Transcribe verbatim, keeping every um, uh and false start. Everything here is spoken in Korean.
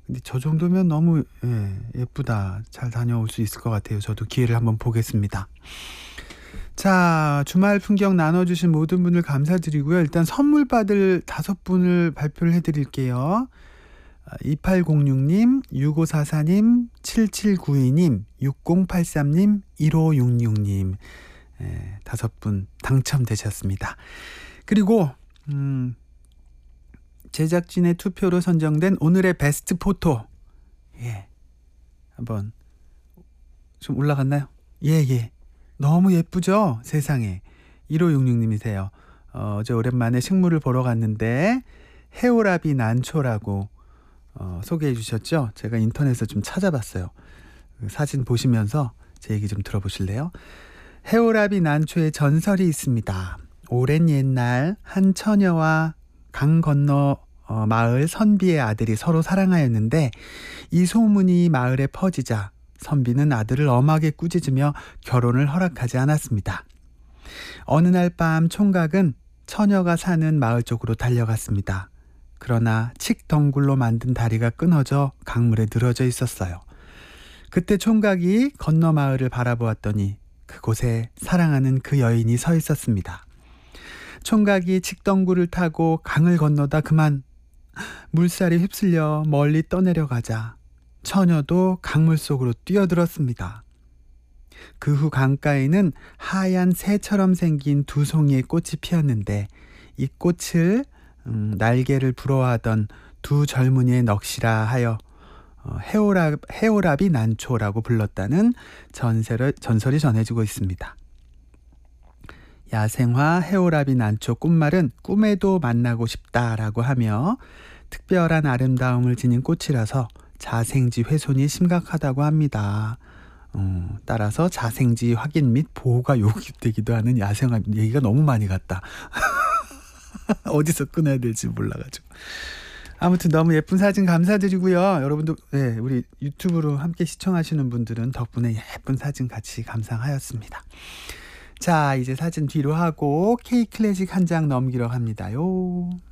근데 저 정도면 너무 예, 예쁘다. 잘 다녀올 수 있을 것 같아요. 저도 기회를 한번 보겠습니다. 자, 주말 풍경 나눠주신 모든 분들 감사드리고요. 일단 선물 받을 다섯 분을 발표를 해드릴게요. 이팔공육 님, 육오사사 님, 칠칠구이 님, 육공팔삼 님, 일오육육 님 예, 다섯 분 당첨되셨습니다. 그리고 음, 제작진의 투표로 선정된 오늘의 베스트 포토 예, 한번 좀 올라갔나요? 예예 예. 너무 예쁘죠? 세상에. 일오육육 님이세요. 어, 어제 오랜만에 식물을 보러 갔는데 해오라비 난초라고 어, 소개해 주셨죠? 제가 인터넷에서 좀 찾아봤어요. 그 사진 보시면서 제 얘기 좀 들어보실래요? 해오라비 난초의 전설이 있습니다. 오랜 옛날 한 처녀와 강 건너 어, 마을 선비의 아들이 서로 사랑하였는데 이 소문이 마을에 퍼지자 선비는 아들을 엄하게 꾸짖으며 결혼을 허락하지 않았습니다. 어느 날 밤 총각은 처녀가 사는 마을 쪽으로 달려갔습니다. 그러나 칡덩굴로 만든 다리가 끊어져 강물에 늘어져 있었어요. 그때 총각이 건너 마을을 바라보았더니 그곳에 사랑하는 그 여인이 서 있었습니다. 총각이 칡덩굴을 타고 강을 건너다 그만 물살이 휩쓸려 멀리 떠내려가자 처녀도 강물 속으로 뛰어들었습니다. 그 후 강가에는 하얀 새처럼 생긴 두 송이의 꽃이 피었는데 이 꽃을 음, 날개를 부러워하던 두 젊은이의 넋이라 하여 어, 해오랍, 해오라비 난초라고 불렀다는 전설을, 전설이 전해지고 있습니다. 야생화 해오라비 난초 꽃말은 꿈에도 만나고 싶다라고 하며 특별한 아름다움을 지닌 꽃이라서 자생지 훼손이 심각하다고 합니다. 어, 따라서 자생지 확인 및 보호가 요구되기도 하는 야생화 얘기가 너무 많이 갔다. 어디서 끊어야 될지 몰라가지고. 아무튼 너무 예쁜 사진 감사드리고요. 여러분도 네, 우리 유튜브로 함께 시청하시는 분들은 덕분에 예쁜 사진 같이 감상하였습니다. 자, 이제 사진 뒤로 하고 K클래식 한 장 넘기러 갑니다요.